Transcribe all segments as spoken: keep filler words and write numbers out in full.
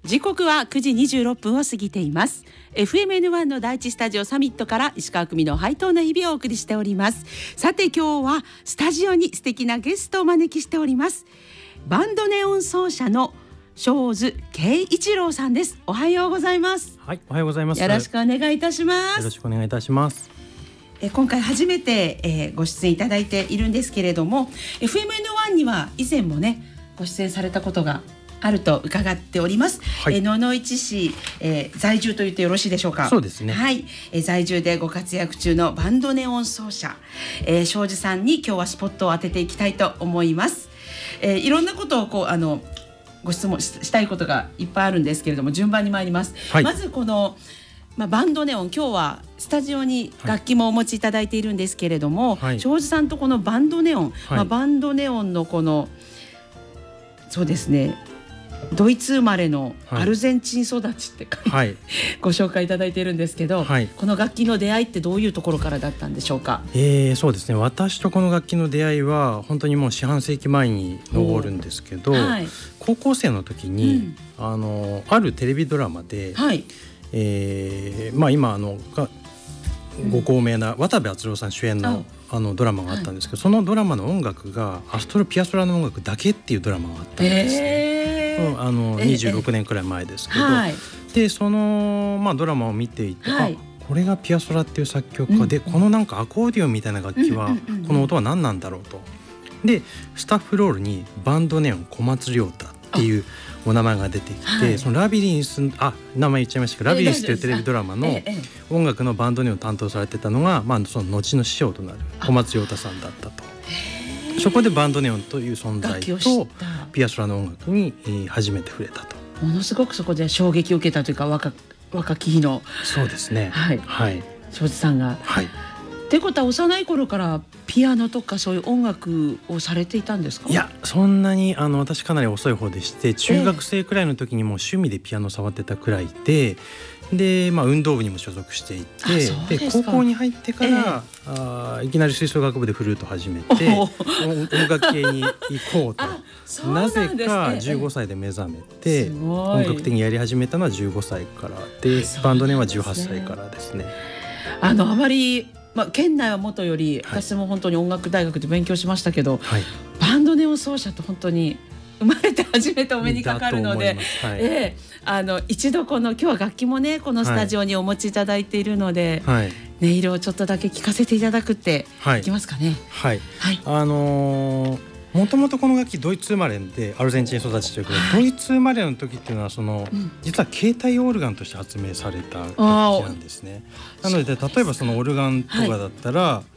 時刻はくじにじゅうろっぷんを過ぎています。 エフエムエヌワン の第一スタジオサミットから石川久美のハイトーンな日々をお送りしております。さて今日はスタジオに素敵なゲストをお招きしております。バンドネオン奏者の庄司圭一郎さんです。おはようございます。 はい、おはようございます。 よろしくお願いいたします。 よろしくお願いいたします。 え今回初めて、えー、ご出演いただいているんですけれども、 エフエムエヌワン には以前もねご出演されたことがあると伺っております。はい、え野々市市、えー、在住と言ってよろしいでしょうか。 そうですね。 はい、えー、在住でご活躍中のバンドネオン奏者、えー、庄司さんに今日はスポットを当てていきたいと思います。えー、いろんなことをこうあのご質問 し, したいことがいっぱいあるんですけれども、順番に参ります。はい、まずこの、まあ、バンドネオン、今日はスタジオに楽器もお持ちいただいているんですけれども、はい、庄司さんとこのバンドネオン、はい、まあ、バンドネオンのこのそうですね、ドイツ生まれのアルゼンチン育ちって書いて、はい、ご紹介いただいているんですけど、はい、この楽器の出会いってどういうところからだったんでしょうか。 えー、そうですね、私とこの楽器の出会いは本当にもう四半世紀前に上るんですけど、はい、高校生の時に、うん、あのあるテレビドラマで、はい、えーまあ、今あのがご高名な渡部篤郎さん主演のあのドラマがあったんですけど、はい、そのドラマの音楽がアストロピアソラの音楽だけっていうドラマがあったんですね。えー、あのにじゅうろくねんくらい前ですけど、はい、でその、まあ、ドラマを見ていて、はい、あこれがピアソラっていう作曲家で、うん、このなんかアコーディオンみたいな楽器は、うんうんうん、この音は何なんだろうと。でスタッフロールにバンドネオン小松亮太っていうお名前が出てきて、はい、そのラビリンス、あ名前言っちゃいましたけど、ラビリンスというテレビドラマの音楽のバンドネオンを担当されてたのが、まあ、その後の師匠となる小松亮太さんだったと。そこでバンドネオンという存在とピアソラの音楽に初めて触れたと。 ものすごくそこで衝撃を受けたというか、若若き日の。 そうですね、 はいはい、庄司さんが、はい、ってことは幼い頃からピアノとかそういう音楽をされていたんですか。 いやそんなにあの私かなり遅い方でして、中学生くらいの時にもう趣味でピアノ触ってたくらいで、で、まあ、運動部にも所属していて、で高校に入ってから、えー、あいきなり吹奏楽部でフルート始めて音楽系に行こうとなぜかじゅうごさいで目覚めて、本格的にやり始めたのはじゅうごさいからで、バンドネオンはじゅうはっさいからですね。 あのあまりまあ、県内はもとより、はい、私も本当に音楽大学で勉強しましたけど、はい、バンドネオン奏者って本当に生まれて初めてお目にかかるので、はい、えー、あの一度この今日は楽器もねこのスタジオにお持ちいただいているので、はい、音色をちょっとだけ聞かせていただくっていきますかね。 はい、はい、あのーもともとこの楽器ドイツ生まれでアルゼンチン育ちということで、はい、ドイツ生まれの時っていうのはその、うん、実は携帯オルガンとして発明された楽器なんですね。なので例えばそのオルガンとかだったら、はい、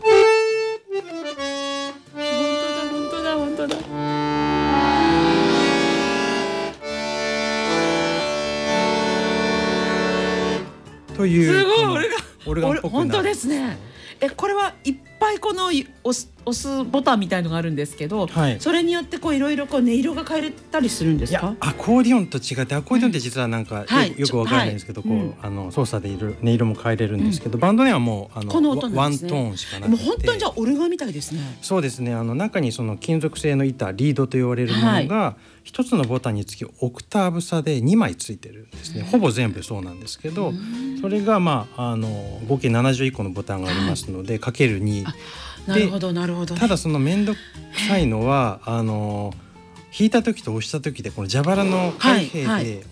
本当だ本当だ本当だというすごいオルガンオルガンっぽくなる。 本当ですね。えこれはいっぱいこの押す、押すボタンみたいのがあるんですけど、はい、それによってこういろいろこう音色が変えれたりするんですか。 いやアコーディオンと違ってアコーディオンって実はなんかよく、はい、よくわからないんですけど、こう、うん、あの操作でいる音色も変えれるんですけど、うん、バンドにはもうあのこの音なんですね、ワントーンしかなくて、 もう本当にじゃあオルガンみたいですね。 そうですね、あの中にその金属製の板リードと言われるものが一つのボタンにつきオクターブ差でにまいついてるんですね。ほぼ全部そうなんですけど、それがまああの合計ななじゅういっこのボタンがありますので、はい、かけるになるほどなるほど、ね、 ただその面倒くさいのはあの弾いた時と押した時でこの蛇腹の開閉で